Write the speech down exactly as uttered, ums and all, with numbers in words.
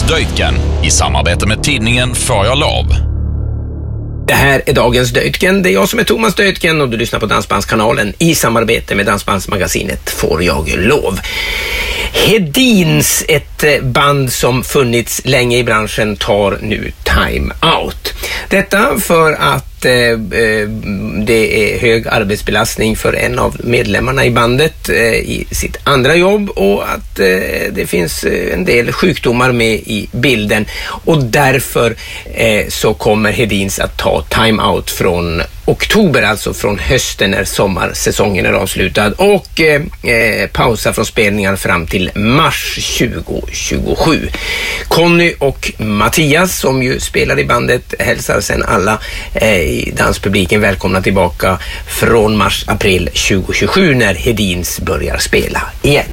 Deutgen i samarbete med tidningen Får jag lov. Det här är dagens Deutgen. Det är jag som är Thomas Deutgen och du lyssnar på Dansbandskanalen i samarbete med Dansbandsmagasinet Får jag lov. Hedins, ett band som funnits länge i branschen, tar nu time out. Detta för att eh, det är hög arbetsbelastning för en av medlemmarna i bandet eh, i sitt andra jobb och att eh, det finns en del sjukdomar med i bilden och därför eh, så kommer Hedins att ta time out från oktober, alltså från hösten när sommarsäsongen är avslutad och eh, pausa från spelningar fram till mars tjugo tjugosju. Conny och Mattias som ju spelar i bandet hälsar sen alla eh, i danspubliken välkomna tillbaka från mars-april tjugo tjugosju när Hedins börjar spela igen.